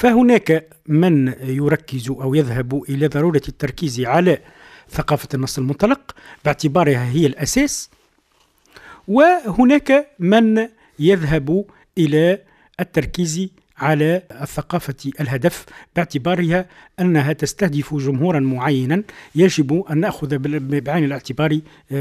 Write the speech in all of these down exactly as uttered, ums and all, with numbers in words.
فهناك من يركز أو يذهب إلى ضرورة التركيز على ثقافة النص المنطلق باعتبارها هي الأساس، وهناك من يذهب إلى التركيز على الثقافة الهدف باعتبارها أنها تستهدف جمهورا معينا يجب أن نأخذ بعين الاعتبار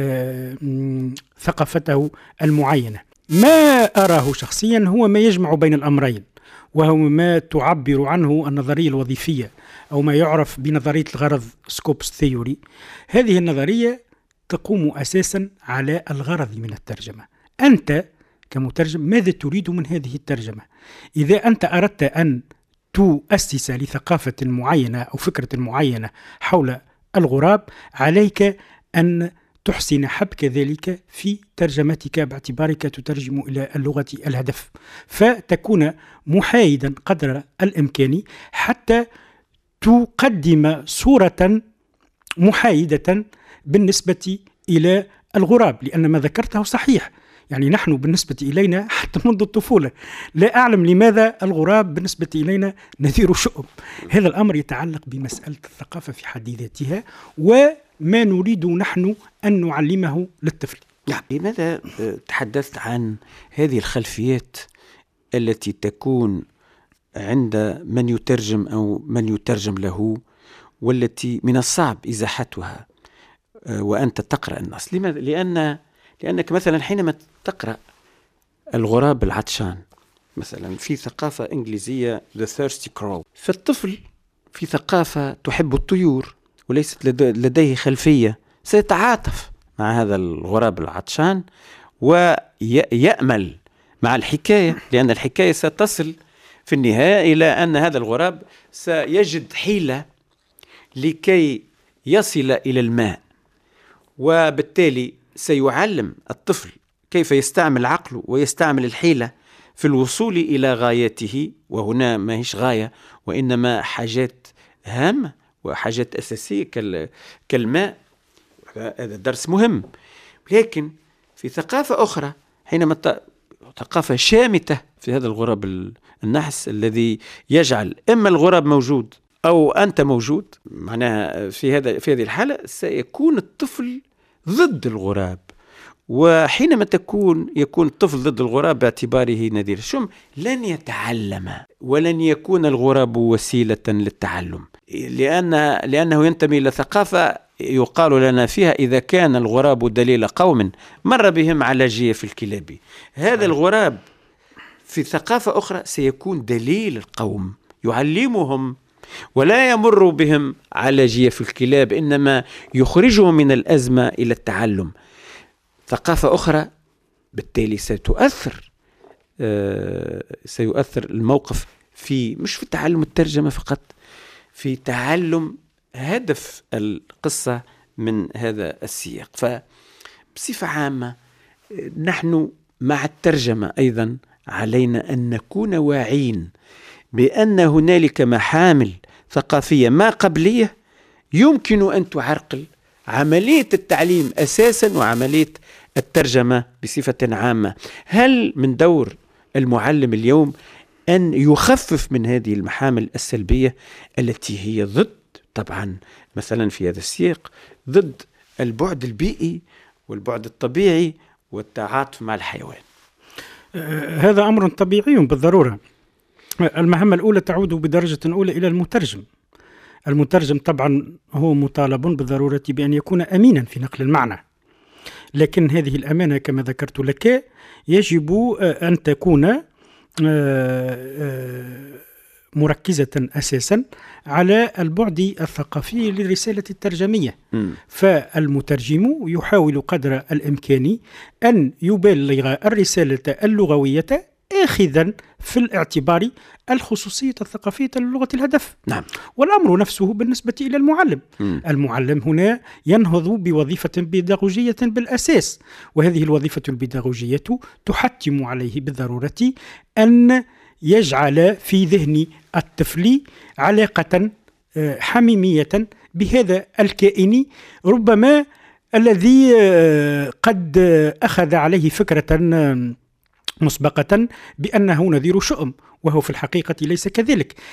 ثقافته المعينة. ما أراه شخصيا هو ما يجمع بين الأمرين، وهو ما تعبر عنه النظرية الوظيفية أو ما يعرف بنظرية الغرض سكوبس ثيوري. هذه النظرية تقوم أساسا على الغرض من الترجمة. أنت كمترجم ماذا تريد من هذه الترجمة؟ إذا أنت أردت أن تؤسس لثقافة معينة أو فكرة معينة حول الغراب، عليك أن تحسن حبك ذلك في ترجمتك باعتبارك تترجم إلى اللغة الهدف، فتكون محايدا قدر الإمكان حتى تقدم صورة محايدة بالنسبة إلى الغراب، لأن ما ذكرته صحيح. يعني نحن بالنسبة إلينا حتى منذ الطفولة لا أعلم لماذا الغراب بالنسبة إلينا نذير شؤم. هذا الأمر يتعلق بمسألة الثقافة في حد ذاتها وما نريد نحن أن نعلمه للطفل. يعني لماذا تحدثت عن هذه الخلفيات التي تكون عند من يترجم أو من يترجم له، والتي من الصعب إزاحتها وأنت تقرأ النص؟ لماذا؟ لأن لأنك مثلا حينما تقرأ الغراب العطشان مثلا في ثقافة إنجليزية The Thirsty Crow، فالطفل في ثقافة تحب الطيور وليست لديه خلفية سيتعاطف مع هذا الغراب العطشان ويأمل مع الحكاية، لأن الحكاية ستصل في النهاية إلى أن هذا الغراب سيجد حيلة لكي يصل إلى الماء، وبالتالي سيعلم الطفل كيف يستعمل عقله ويستعمل الحيلة في الوصول إلى غايته. وهنا ما هيش غاية وإنما حاجات هامة وحاجات أساسية كالماء. هذا درس مهم. لكن في ثقافة أخرى حينما ت... ثقافة شامتة في هذا الغراب النحس الذي يجعل إما الغراب موجود أو أنت موجود، معناها في هذا في هذه الحالة سيكون الطفل ضد الغراب. وحينما تكون يكون الطفل ضد الغراب باعتباره نذير شم لن يتعلم ولن يكون الغراب وسيلة للتعلم، لأن لأنه ينتمي إلى ثقافة يقال لنا فيها إذا كان الغراب دليل قوم مر بهم على جيف الكلاب. هذا الغراب في ثقافة أخرى سيكون دليل القوم يعلمهم ولا يمر بهم على جيف الكلاب، إنما يخرجهم من الأزمة إلى التعلم. ثقافة أخرى بالتالي ستؤثر آه سيؤثر الموقف في مش في تعلم الترجمة فقط، في تعلم هدف القصة من هذا السياق. فبصفة عامة نحن مع الترجمة أيضا علينا أن نكون واعين بأن هنالك محامل ثقافية ما قبلية يمكن أن تعرقل عملية التعليم أساسا وعملية الترجمة بصفة عامة. هل من دور المعلم اليوم أن يخفف من هذه المحامل السلبية التي هي ضد طبعا مثلا في هذا السياق ضد البعد البيئي والبعد الطبيعي والتعاطف مع الحيوان؟ هذا أمر طبيعي بالضرورة. المهمة الأولى تعود بدرجة أولى إلى المترجم. المترجم طبعا هو مطالب بالضرورة بأن يكون أمينا في نقل المعنى، لكن هذه الأمانة كما ذكرت لك يجب أن تكون مركزة أساسا على البعد الثقافي للرسالة الترجمية. م. فالمترجم يحاول قدر الإمكان أن يبلغ الرسالة اللغوية آخذا في الاعتبار الخصوصية الثقافية للغة الهدف. نعم. والأمر نفسه بالنسبة إلى المعلم. م. المعلم هنا ينهض بوظيفة بيداغوجية بالأساس، وهذه الوظيفة البيداغوجية تحتم عليه بالضرورة أن يجعل في ذهن الطفل علاقة حميمية بهذا الكائن ربما الذي قد أخذ عليه فكرة مسبقة بأنه نذير شؤم، وهو في الحقيقة ليس كذلك.